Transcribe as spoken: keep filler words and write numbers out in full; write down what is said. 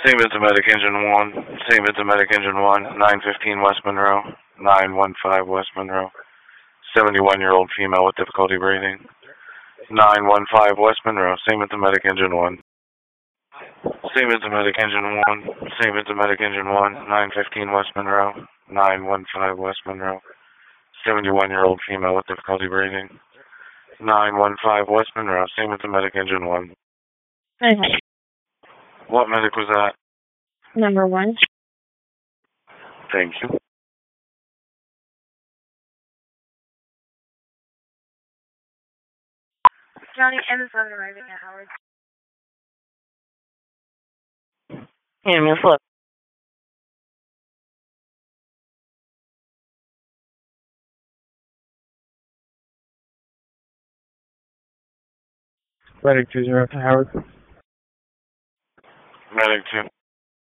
Same into Medic Engine one. Same into Medic Engine one. nine fifteen West Monroe. nine one five West Monroe. seventy-one-year-old female with difficulty breathing. nine one five West Monroe. Same into Medic Engine one. Same into Medic Engine one. Same into Medic Engine one. nine fifteen West Monroe. nine one five West Monroe. seventy-one-year-old female with difficulty breathing. nine one five West Monroe. Same into Medic Engine one. Okay. What medic was that? Number one. Thank you. County M seven arriving at Howard. Hand me a slip. Medic two zero to Howard. Medic two.